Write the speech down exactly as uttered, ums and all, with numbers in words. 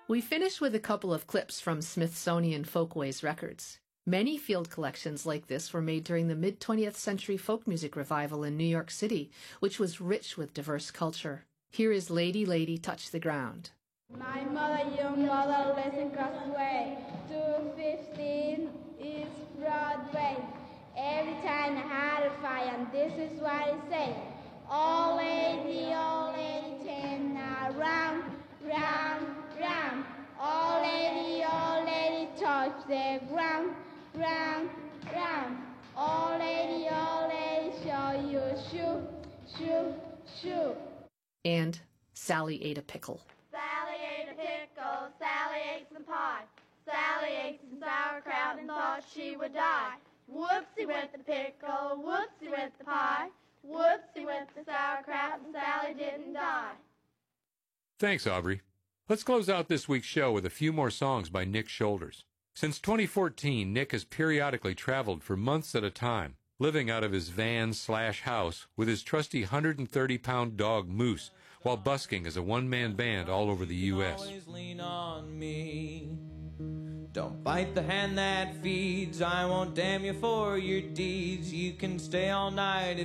We finish with a couple of clips from Smithsonian Folkways records. Many field collections like this were made during the mid-twentieth century folk music revival in New York City, which was rich with diverse culture. Here is Lady, Lady, Touch the Ground. My mother, your mother, listen across the way. two fifteen is Broadway. Every time I had a fire, and this is what I say. Oh lady, oh lady, turn around, round, round. Oh lady, oh lady, touch the ground, round, round. Oh lady, oh lady, show you shoe, shoe, shoe. And Sally Ate a Pickle. Sally ate a pickle, Sally ate some pie. Sally ate some sauerkraut and thought she would die. Whoopsie with the pickle, whoopsie with the pie. Whoopsie with the sauerkraut and Sally didn't die. Thanks, Aubrey. Let's close out this week's show with a few more songs by Nick Shoulders. Since twenty fourteen, Nick has periodically traveled for months at a time, living out of his van slash house with his trusty one hundred thirty pound dog Moose, while busking as a one-man band all over the U S Always lean on me. Don't bite the hand that feeds. I won't damn you for your deeds. You can stay all night if